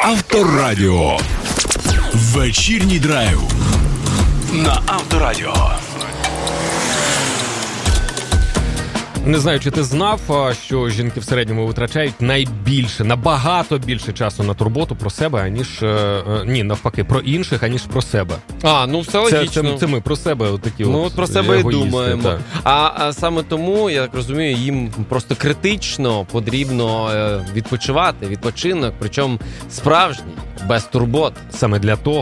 Авторадіо. Вечірній драйв на Авторадіо. Не знаю, чи ти знав, що жінки в середньому витрачають набагато більше часу на турботу про себе, аніж, навпаки, про інших, аніж про себе. Все логічно. Це ми про себе отакі от про себе і думаємо. Так. А саме тому, я так розумію, їм просто критично потрібно відпочивати, відпочинок, причому справжній, без турбот. Саме для того